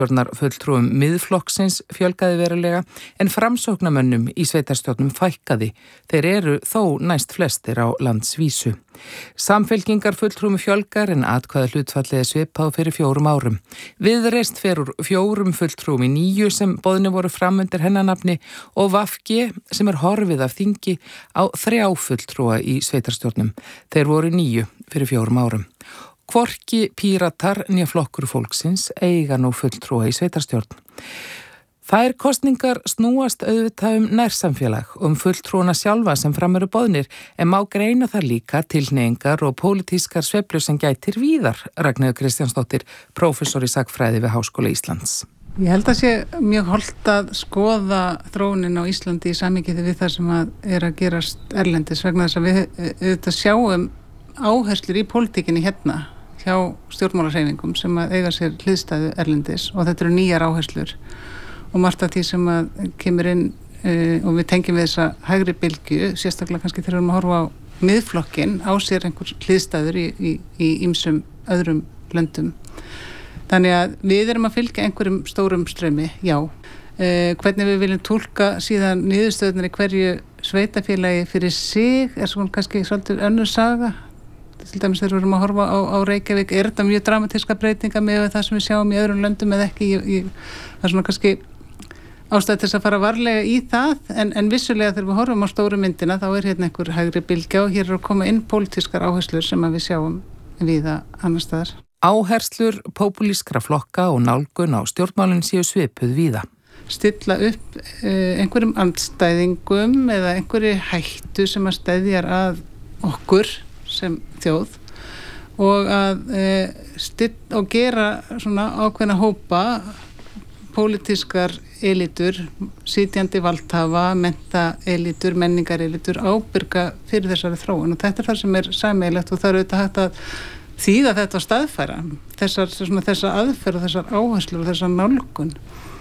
Fulltrúum Miðflokksins fjölgaði verulega en framsóknarmönnum í sveitarstjórnum fækkaði. Þeir eru þó næst flestir á landsvísu. Samfylkingar fulltrúum fjölgar en atkvæða hlutfallið svipað fyrir 4 árum. Viðreist fer úr 4 fulltrúum í 9 sem boðnir voru fram undir hennanafni og VG sem horfið af þingi á 3 fulltrúa í sveitarstjórnum. Þeir voru 9 fyrir 4 árum. Hvorki Píratar né Flokkur fólksins eiga nú fulltrúa í sveitarstjórn. Þær kosningar snúast auðvitað nærsamfélag fulltrúana sjálfa sem fram eru boðnir en má greina þar líka tilhneigingar og pólitískar sveiflur sem gætir víðar, Ragnheiður Kristjánsdóttir, prófessor í sagnfræði við Háskóla Íslands. Ég held að sé mjög hollt að skoða þróunin á Íslandi í samhengi við það sem að gerast erlendis vegna þess að við auðvitað sjáum áherslur í pólitíkinni hérna hjá stjórnmálahreyfingum sem að eiga sér hliðstæðu erlendis og þetta eru nýjar áherslur og margt af því sem að kemur inn og við tengjum við þessa hægri bylgju, sérstaklega kannski þegar við erum að horfa á Miðflokkinn á sér einhver hliðstæður í ýmsum öðrum löndum. Þannig að við erum að fylgja einhverjum stórum straumi, já. Hvernig við viljum túlka síðan niðurstöðunar í hverju sveitafélagi fyrir sig svona kannski svolítið önnur saga. Til dæmis þegar við erum að horfa á Reykjavík, þetta mjög dramatíska breytinga með það sem við sjáum í öðrum löndum eða ekki. Það svona kannski ástæða til þess að fara varlega í það, en vissulega þegar við horfum á stóru myndina þá hérna einhver hægri bylgja og hér að koma inn pólitískar áherslur sem að við sjáum víða annars staðar. Áherslur popúlískra flokka og nálgun á stjórnmálinn séu svipuð víða. Stilla upp einhverjum andstæðingum eða einhverju hættu sem að steðjar að okkur sem þjóð og að gera svona ákveðna hópa pólitískar elítur, sitjandi valdhafa, menntaelítur, menningarelítur ábyrga fyrir þessari þróun og þetta það sem sameiginlegt og það auðvitað hægt að þýða þetta og staðfæra þessa aðferð og þessar áherslur og þessar nálgun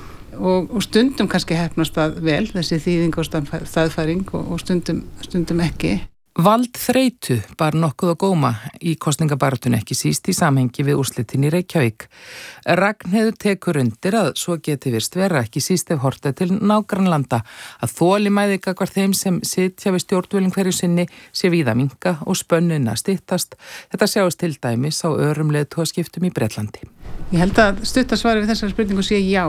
og stundum kannski heppnast það vel þessi þýðing og staðfæring og stundum ekki. Vald þreytu bar nokkuð á góma í kosningabaráttunni ekki síst í samhengi við úrslitin í Reykjavík. Ragnheiður tekur undir að svo geti virst vera ekki síst ef horta til nágrannlanda að þolinmæði gagnvart þeim sem sitja við stjórnvölinn hverju sinni sé víða minnka og spönnin að styttast. Þetta sjáist til dæmis á örum leiðtogaskiptum í Bretlandi. Ég held að stuttasvari við þessari spurningu sé já,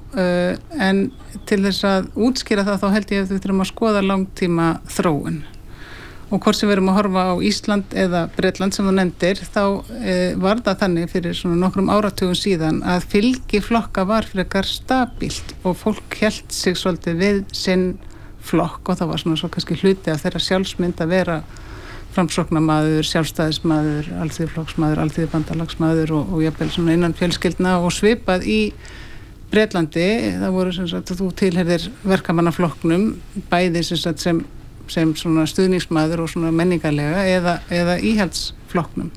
en til þess að útskýra það þá held ég að við þurfum að skoða langtíma þróun. Og hvort sem við erum að horfa á Ísland eða Bretland sem þú nefndir, þá var það þannig fyrir svona nokkrum áratugum síðan að fylgi flokka var frekar stabílt og fólk hélt sig svolítið við sinn flokk og það var svona svo kannski hluti af þeirra sjálfsmynd að vera framsóknarmaður, sjálfstæðismaður, alþýðuflokksmaður, alþýðubandalagsmaður og jafnvel svona innan fjölskyldna og svipað í Bretlandi. Það voru sem sagt að þú tilheyrðir verkamannaflokknum bæði sem svona stuðningsmaður og svona menningarlega eða íhaldsflokknum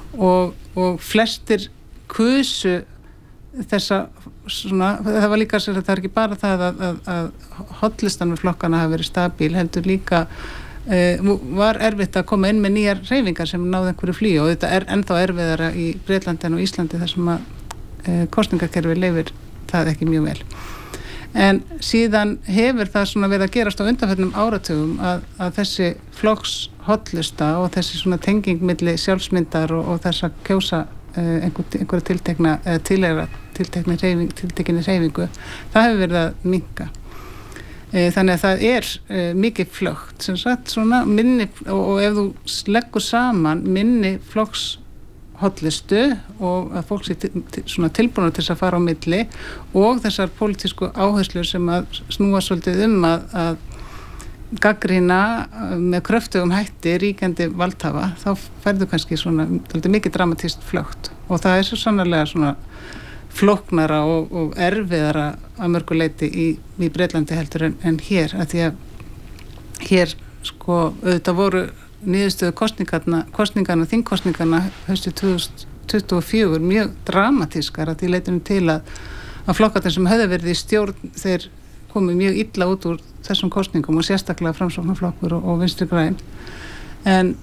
og flestir kusu þessa svona, það var líka það er ekki bara það að hollistan við flokkana hafi verið stabíl, heldur líka var erfitt að koma inn með nýjar hreyfingar sem náðu einhverju flýi og þetta er ennþá erfiðara í Bretlandi en á Íslandi þar sem að kosningakerfi leyfir það ekki mjög vel. En síðan hefur það svona verið að gerast á undanförnum áratugum að þessi flokkshollusta og þessi svona tenging milli sjálfsmyndar og þess að kjósa einhverja tiltekinni hreyfingu, það hefur verið að minnka. Þannig að það er mikið flögt, sem sagt svona minni, og ef þú leggur saman minni flokkshollustu og að fólk sé svona tilbúinu til þess að fara á milli og þessar pólitísku áherslur sem að snúa svolítið að gagnrýna með kröftugum hætti ríkjandi valdhafa, þá færðu kannski svona mikið dramatískt flögt og það er svo sannarlega svona flóknara og erfiðara að mörgu leyti í Bretlandi heldur en hér, að því að hér sko auðvitað voru niðurstöðu kosningarna, þingkosningarna haustið 2024 mjög dramatískar að því leytinu til að flokkarnir sem höfðu verið í stjórn þeir komu mjög illa út úr þessum kosningum og sérstaklega Framsóknarflokkur og Vinstri græn en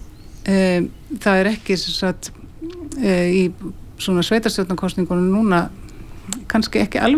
það er ekki í svona sveitarstjórnarkosningunum núna kannski ekki alveg